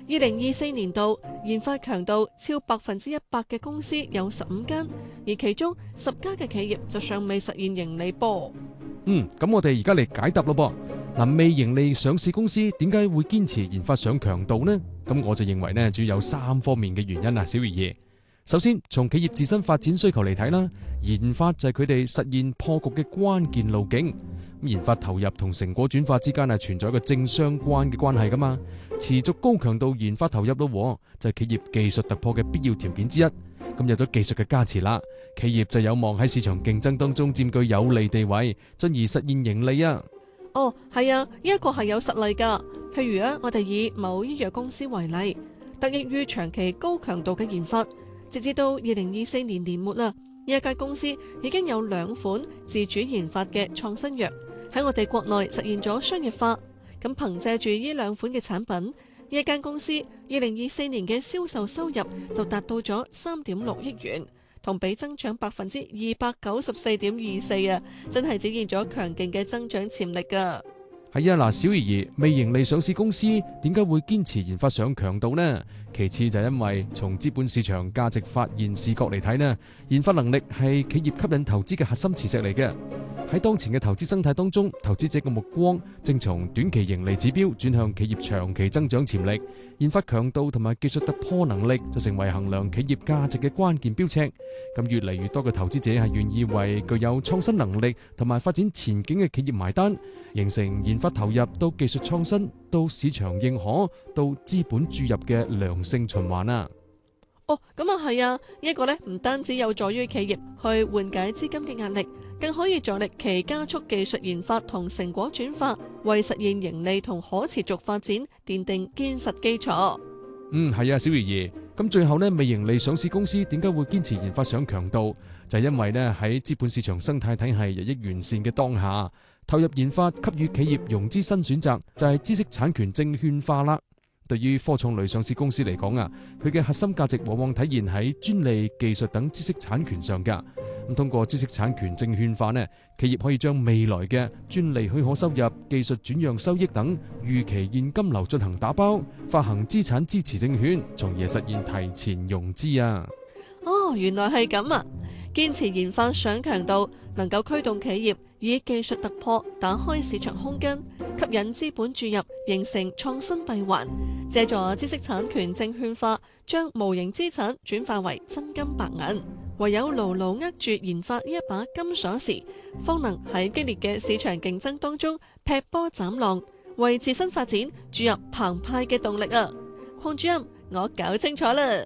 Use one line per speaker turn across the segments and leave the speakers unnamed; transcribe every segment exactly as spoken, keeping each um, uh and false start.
二零二四年度研發強度超百分之一百嘅公司有十五間，而其中十家嘅企業就尚未實現盈利噃。
嗯，咁我哋而家嚟解答咯噃。嗱，未盈利上市公司點解會堅持研發上強度呢？咁我就認為呢，主要有三方面嘅原因啊，小魚兒。首先，從企業自身發展需求嚟睇啦，研發就係佢哋實現破局嘅關鍵路徑。咁研發投入同成果轉化之間係存在一個正相關嘅關係噶嘛。持續高強度研發投入咯，就係企業技術突破嘅必要條件之一。咁有咗技術嘅加持啦，企業就有望喺市場競爭當中佔據有利地位，進而實現盈利啊。
哦，係啊，呢一個係有實例噶。譬如啊，我哋以某醫藥公司為例，得益於長期高強度嘅研發，直至到二零二四年年末啦，呢一間公司已經有兩款自主研發嘅創新藥喺我哋國內實現咗商業化。咁憑借住呢兩款嘅產品，呢一間公司二零二四年嘅銷售收入就達到咗三點六億元，同比增長百分之二百九十四點二四啊！真係展現咗強勁嘅增長潛力噶。
係啊，嗱，小魚兒，未盈利上市公司點解會堅持研發上強度呢？其次就係因為從資本市場價值發現視角嚟睇呢，研發能力係企業吸引投資嘅核心磁石嚟嘅。喺當前嘅投資生態當中，投資者嘅目光正從短期盈利指標轉向企業長期增長潛力。研發強度同埋技術突破能力就成為衡量企業價值嘅關鍵標尺。咁越嚟越多嘅投資者係願意為具有創新能力同埋發展前景嘅企業埋單，形成研發投入到技術創新到市場認可到資本注入嘅良性循環啊！
哦，咁啊係啊，呢一個呢唔單止有助於企業去緩解資金嘅壓力，更可以助力其加速技術研發同成果轉化，為實現盈利同可持續發展奠定堅實基礎。
嗯，係啊，小魚兒。咁最後呢，未盈利上市公司點解會堅持研發上強度？就係因為呢喺資本市場生態體系日益完善嘅當下，投入研發給予企業融資新選擇，就係知識產權證券化啦。對於科創類上市公司嚟講啊，佢嘅核心價值往往體現喺專利、技術等知識產權上噶。咁通過知識產權證券化呢，企業可以將未來嘅專利許可收入、技術轉讓收益等預期現金流進行打包，發行資產支持證券，從而實現提前融資啊。
哦，原來係咁啊！堅持研發上強度，能夠驅動企業以技術突破打開市場空間，吸引資本注入，形成創新閉環。借助知識產權證券化，將無形資產轉化為真金白銀。唯有牢牢握住研發呢一把金鎖匙，方能喺激烈嘅市場競爭當中劈波斬浪，為自身發展注入澎湃嘅動力啊！鄺主任，我搞清楚啦。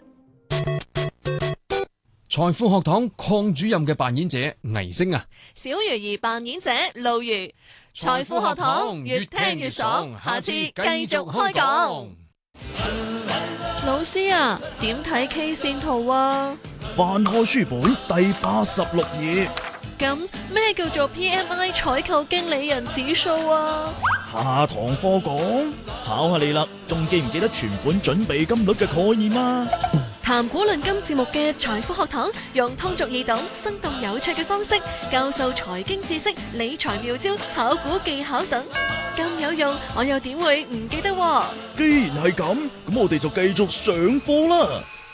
財富學堂鄺主任嘅扮演者倪星啊，
小魚兒扮演者露如。財富學堂越聽越爽，下次繼續開講。老師啊，點睇 K 線圖啊？
翻開書本第八十六頁。
咁咩叫做 P M I 採購經理人指數啊？
下堂課講，考下你啦，仲記唔記得存款準備金率嘅概念啊？
談股論金節目嘅財富學堂，用通俗易懂、生動有趣嘅方式教授財經知識、理財妙招、炒股技巧等，咁有用，我又點會唔記得？
既然係咁，咁我哋就繼續上課啦。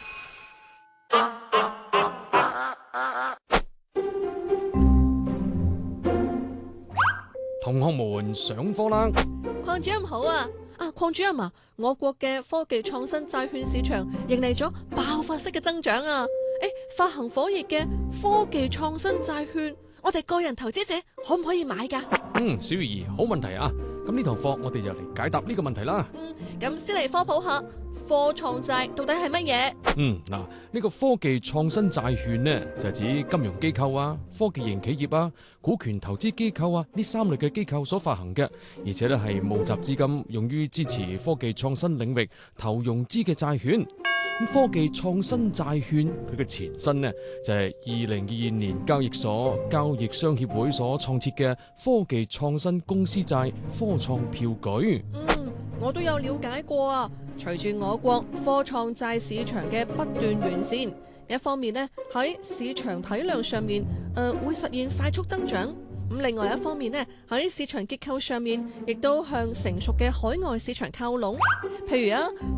同學們上課啦！
鄺主任好啊！啊，鄺主任啊，我國嘅科技創新債券市場迎嚟咗爆發式嘅增長啊！誒，發行火熱嘅科技創新債券，我哋個人投資者可唔可以買噶？
嗯，小魚兒，好問題啊！咁呢堂課我哋就嚟解答呢個問題啦。
嗯，咁先嚟科普下科創債到底係乜嘢？
嗯，嗱，呢個科技創新債券呢，就係指金融機構啊、科技型企業啊、股權投資機構啊呢三類嘅機構所發行嘅，而且咧係募集資金用於支持科技創新領域投融資嘅債券。咁科技創新債券佢嘅前身呢，就係二零二二年交易所交易商協會所創設嘅科技創新公司債科創票據。
嗯，我都有了解過啊。隨住我國科創債市場嘅不斷完善，一方面呢喺市場體量上面，誒、呃、會實現快速增長。咁另外一方面呢，喺市場結構上面，亦都向成熟嘅海外市場靠攏。譬如啊，